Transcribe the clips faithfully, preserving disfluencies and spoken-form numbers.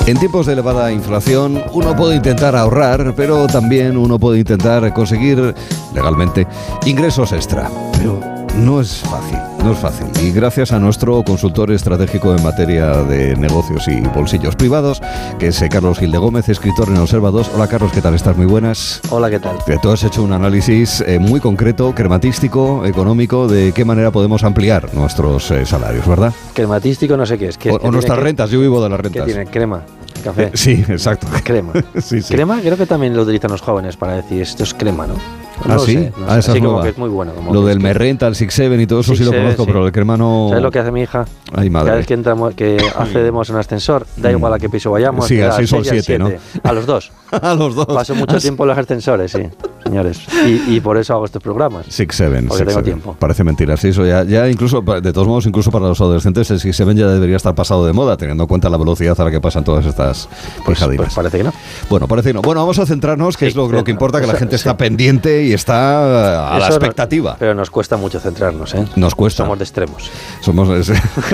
En tiempos de elevada inflación, uno puede intentar ahorrar, pero también uno puede intentar conseguir legalmente ingresos extra. Pero no es fácil, no es fácil. Y gracias a nuestro consultor estratégico en materia de negocios y bolsillos privados, que es Carlos Gil de Gómez, escritor en El Observador. Hola Carlos, ¿qué tal estás? Muy buenas. Hola, ¿qué tal? Tú has hecho un análisis eh, muy concreto, crematístico, económico, de qué manera podemos ampliar nuestros eh, salarios, ¿verdad? Crematístico no sé qué es. ¿Qué, o qué o nuestras que, rentas, yo vivo de las rentas. ¿Qué tiene? Crema, café. Eh, sí, exacto. Crema. sí, sí. Crema creo que también lo utilizan los jóvenes para decir esto es crema, ¿no? No ¿Ah, lo sí? sé, no Ah, sé. esa Así es como nueva. que es muy bueno. Como Lo que del es que- Merrenta, el Six Seven y todo eso Six sí lo Seven, conozco, sí. pero el crema no... ¿Sabes lo que hace mi hija? Ay, madre. Cada vez que entramos, que accedemos a un ascensor, da igual a qué piso vayamos. Sí, le da así al son seis y al siete, A los dos. A los dos. Paso mucho Ah, tiempo en los ascensores, sí, señores. Y, y por eso hago estos programas. Six Seven, Porque Six tengo Seven. tiempo. Parece mentira, sí, eso ya, ya incluso, de todos modos, incluso para los adolescentes, el Six Seven ya debería estar pasado de moda, teniendo en cuenta la velocidad a la que pasan todas estas Pues, pijadinas. pues parece que no. Bueno, parece que no. Bueno, vamos a centrarnos, que Sí, es lo, lo que centra- importa, que la eso- gente sí. está pendiente y está a la Eso no- expectativa. pero nos cuesta mucho centrarnos, ¿eh? Nos cuesta. Somos de extremos. Somos, es-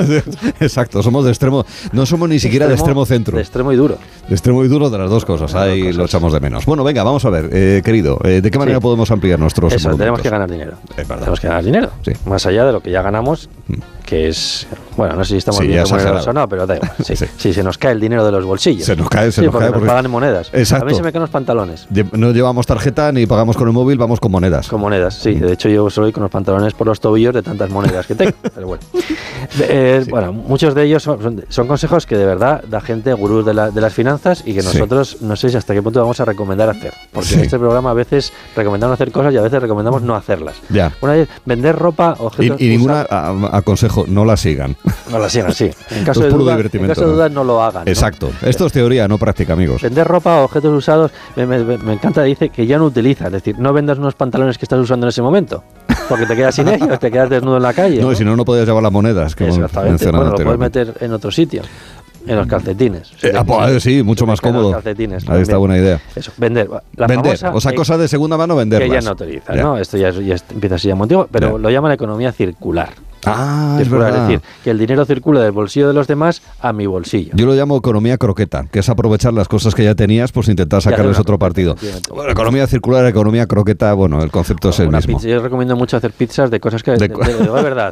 exacto, somos de extremo, no somos ni siquiera de extremo centro. De extremo y duro. De extremo y duro, de las dos cosas, De las dos ahí cosas. lo echamos de menos. Bueno, venga, vamos a ver, eh, querido, eh, ¿de qué manera Sí. podemos ampliar nuestros Eso, tenemos emolumentos? que ganar dinero. Es verdad. Tenemos que ganar dinero. Sí. Más allá de lo que ya ganamos, que es... Bueno, no sé si estamos Sí, bien ya remunerados exagerado. o no, pero da igual. Sí, Sí. sí, se nos cae el dinero de los bolsillos. Se nos cae, se sí, nos porque cae nos porque- pagan en monedas. Exacto. A mí se me caen los pantalones. Lle- No llevamos tarjeta ni pagamos con el móvil, vamos con monedas. Con monedas, sí. De hecho, yo soy con los pantalones por los tobillos de tantas monedas que tengo. Pero bueno. De- eh, Sí. Bueno, muchos de ellos son, son- son consejos que de verdad da gente gurús de, la- de las finanzas y que Sí. nosotros no sé si hasta qué punto vamos a recomendar hacer. Porque Sí. en este programa a veces recomendamos hacer cosas y a veces recomendamos no hacerlas. Ya. Una vez, vender ropa, Y, objetos y ninguna usados- a- aconsejo, no la sigan. No la sigan, sí. En caso, Es de, puro duda, en divertimento, caso de ¿no? dudas no lo hagan. ¿no? Exacto. Esto es teoría, no práctica, amigos. Vender ropa o objetos usados, me, me- me encanta, dice que ya no utiliza. Es decir, no vendas unos pantalones que estás usando en ese momento. Porque te quedas sin ellos, te quedas desnudo en la calle. No, y si no, no podías llevar las monedas, que hemos Exactamente. mencionado Bueno, lo puedes anteriormente. meter en otro sitio. En los calcetines. Eh, ah, pues, sí, mucho más En los cómodo. calcetines Ahí está también. buena idea. Eso, vender. La Vender, famosa o sea, e- cosas de segunda mano, venderlas. que ya no utiliza, Ya. ¿no? Esto ya, es- ya es- empieza a ser ya motivo, pero Ya. lo llaman economía circular. Ah, es Circular, verdad. es decir, que el dinero circula del bolsillo de los demás a mi bolsillo. Yo lo llamo economía croqueta, que es aprovechar las cosas que ya tenías, pues intentar hacer sacarles una otro croqueta, partido. efectivamente. Bueno, economía circular, economía croqueta, bueno, el concepto es el Una mismo. pizza, yo recomiendo mucho hacer pizzas de cosas que... De De, co- de- de- de verdad.